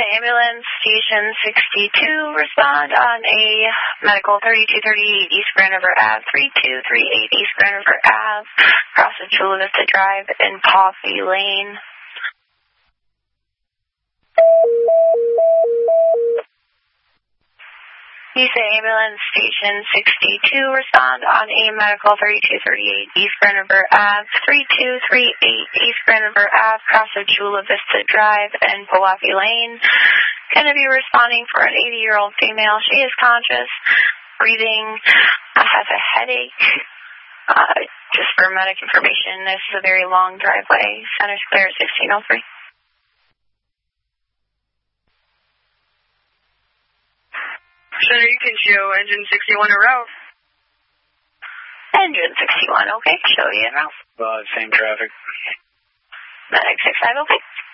Ambulance Station 62, respond on a medical 3238 East Grand River Ave, 3238 East Grand River Ave, across the Chula Vista Drive in Coffee Lane. USA Ambulance Station 62, respond on a medical 3238 East Grand River Ave, 3238 East Grand River Ave, across of Chula Vista Drive and Pewaukee Lane. Going to be responding for an 80-year-old female. She is conscious, breathing, has a headache. Just for medic information, this is a very long driveway. Center's clear at 1603. Center, you can show engine 61 en route. Engine 61, okay. Show you en route. Same traffic. Medic 65, okay.